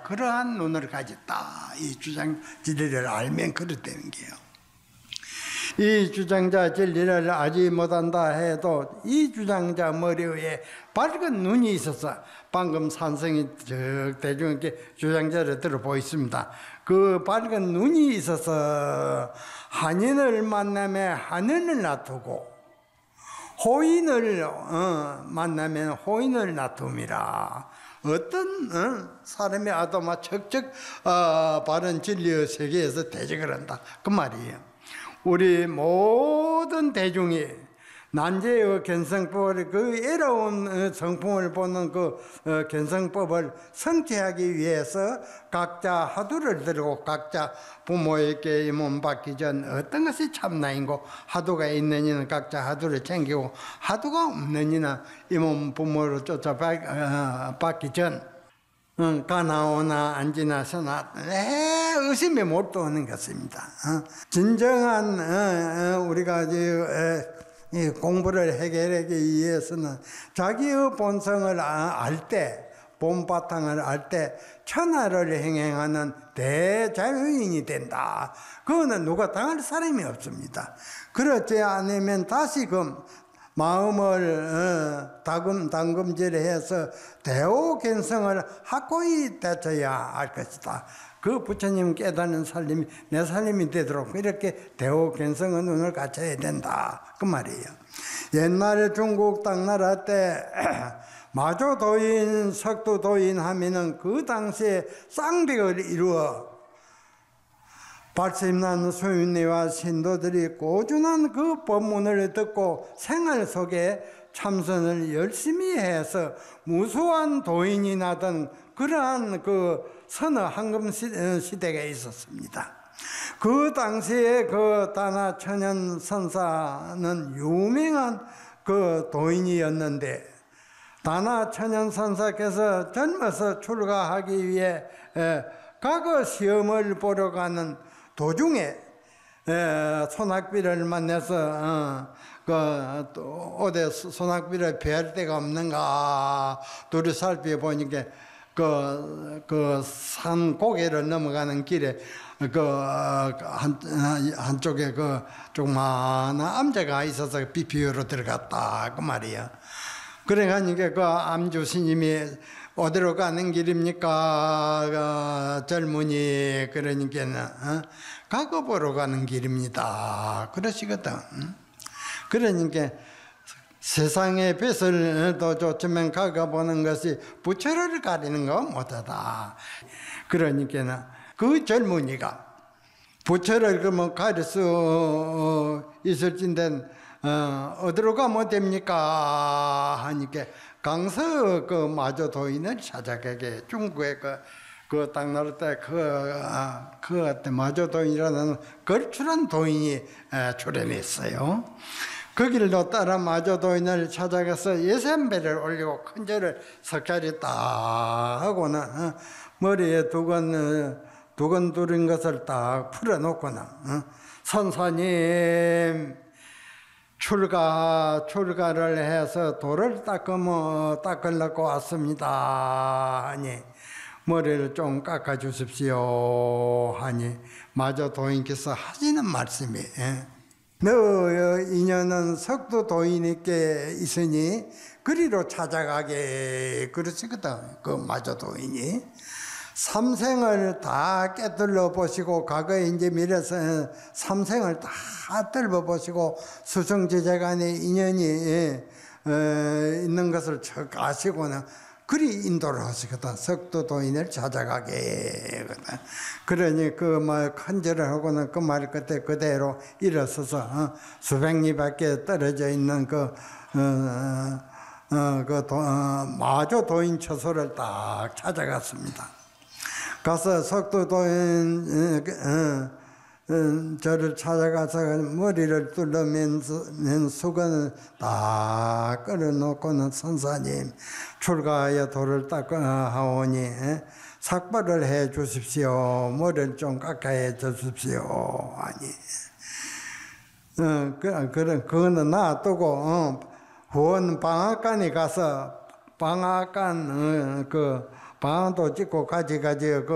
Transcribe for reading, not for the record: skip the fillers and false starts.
그러한 눈을 가졌다. 이 주장 진리를 알면 그렇다는 게요. 이 주장자 진리를 알지 못한다 해도 이 주장자 머리 위에 밝은 눈이 있어서 방금 산성이 대중에게 주장자를 들어보였습니다. 그 밝은 눈이 있어서 한인을 만나면 한인을 놔두고 호인을 만나면 호인을 놔둠이라. 어떤 사람이 아도마 척척 바른 진리의 세계에서 대적을 한다 그 말이에요. 우리 모든 대중이 난제의 견성법을 그 애로운 성품을 보는 그 견성법을 성취하기 위해서 각자 화두를 들고 각자 부모에게 임원 받기 전 어떤 것이 참나인고 화두가 있는 이는 각자 화두를 챙기고 화두가 없는 이는 임원 부모를 쫓아받기 전 가나오나 앉으나 서나 의심이 못 오는 것입니다. 진정한 우리가 이 공부를 해결하기 위해서는 자기의 본성을 알 때, 본바탕을 알 때 천하를 행행하는 대자유인이 된다. 그거는 누가 당할 사람이 없습니다. 그렇지 않으면 다시금 마음을 담금질해서 대오견성을 확고히 되쳐야 할 것이다. 그 부처님 깨닫는 살림이 내 살림이 되도록 이렇게 대오견성의 눈을 갖춰야 된다 그 말이에요. 옛날에 중국 당나라 때 마조도인, 석도도인 하면은 그 당시에 쌍벽을 이루어 발심난 소인네와 신도들이 꾸준한 그 법문을 듣고 생활 속에 참선을 열심히 해서 무수한 도인이 나던 그러한 그 선어 황금 시대가 있었습니다. 그 당시에 그 다나 천연 선사는 유명한 그 도인이었는데 다나 천연 선사께서 젊어서 출가하기 위해 과거 시험을 보러 가는 도중에 소낙비를 만나서 어디 소낙비를 배할 데가 없는가 둘이 살펴보니까 그 산 고개를 넘어가는 길에 한쪽에 그 조그마한 암자가 있어서 비피우로 들어갔다 그 말이야. 그래가니까 그 암주 스님이 어디로 가는 길입니까? 젊은이 그러니까는 과거 보러 가는 길입니다. 그러시거든. 그러니까 세상의 빛을 더 좋지만 과거 보는 것이 부처를 가리는 거 못하다. 그러니까는 그 젊은이가 부처를 그러면 가릴 수 있을진데 어디로 가면 됩니까? 하니까 강서 그 마조도인을 찾아가게 중국의 그 당나라 때 그때 마조도인이라는 걸출한 도인이 출연했어요. 그 길로 따라 마조도인을 찾아가서 예산배를 올리고 큰절을 석자리 딱 하고는 머리에 두건 두른 것을 딱 풀어놓고는 선사님 출가를 해서 돌을 닦으려고 왔습니다 하니 머리를 좀 깎아 주십시오 하니 마조도인께서 하시는 말씀이 너의 인연은 석도 도인에게 있으니 그리로 찾아가게 그러시거든. 그 마조도인이 삼생을 다 깨뚫어 보시고 과거에 이제 미래서 삼생을 다 뚫어 보시고 수성제자간의 인연이 있는 것을 척 아시고는 그리 인도를 하시거든. 석도도인을 찾아가게. 그러니 그 말 큰절을 하고는 그 말 끝에 그대로 일어서서 수백 리 밖에 떨어져 있는 마조도인 처소를 딱 찾아갔습니다. 가서 석도도인 저를 찾아가서 머리를 뚫으면서 수건을 딱 끌어놓고는 선사님 출가하여 돌을 닦아하오니 삭발을 해 주십시오. 머리를 좀 깎아해 주십시오. 아니 그거는 놔두고 후원 방앗간에 가서 방앗간 그 방도 짓고 가지가지 그